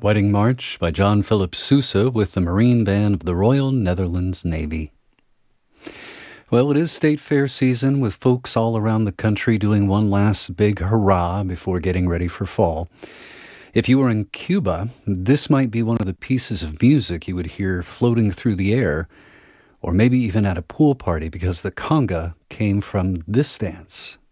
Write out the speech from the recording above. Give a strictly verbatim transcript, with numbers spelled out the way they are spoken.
Wedding March by John Philip Sousa with the Marine Band of the Royal Netherlands Navy. Well, it is State Fair season with folks all around the country doing one last big hurrah before getting ready for fall. If you were in Cuba, this might be one of the pieces of music you would hear floating through the air, or maybe even at a pool party because the conga came from this dance.